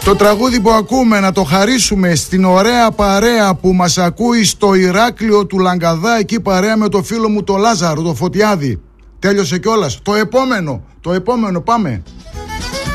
Το τραγούδι που ακούμε να το χαρίσουμε στην ωραία παρέα που μας ακούει στο Ηράκλειο του Λαγκαδά, εκεί παρέα με το φίλο μου το Λάζαρο, το Φωτιάδη. Τέλειωσε κιόλας. Το επόμενο πάμε.